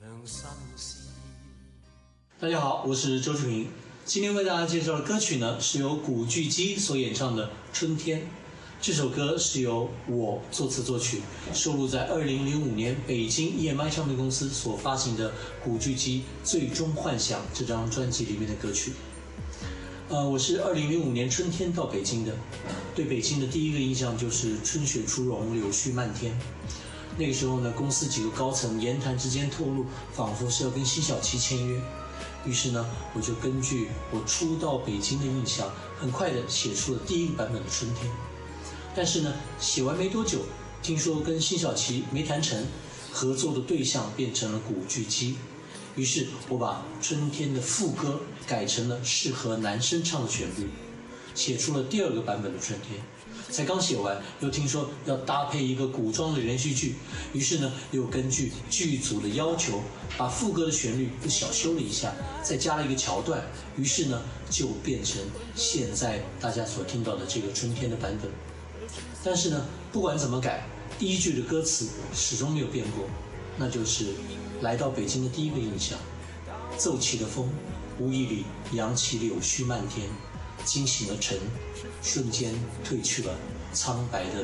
大家好，我是周志平。今天为大家介绍的歌曲呢，是由古巨基所演唱的《春天》。这首歌是由我作词作曲，收录在2005年北京EMI唱片公司所发行的古巨基《最终幻想》这张专辑里面的歌曲。我是2005年春天到北京的，对北京的第一个印象就是春雪初融，柳絮漫天。那个时候呢，公司几个高层言谈之间透露，仿佛是要跟辛晓琪签约。于是呢，我就根据我初到北京的印象，很快的写出了第一个版本的春天。但是呢，写完没多久，听说跟辛晓琪没谈成，合作的对象变成了古巨基。于是我把春天的副歌改成了适合男生唱的旋律，写出了第二个版本的春天。才刚写完，又听说要搭配一个古装的连续剧，于是呢，又根据剧组的要求，把副歌的旋律又小修了一下，再加了一个桥段，于是呢，就变成现在大家所听到的这个春天的版本。但是呢，不管怎么改，第一句的歌词始终没有变过，那就是来到北京的第一个印象。奏起的风，无意里扬起柳絮漫天，惊醒了晨，瞬间褪去了苍白的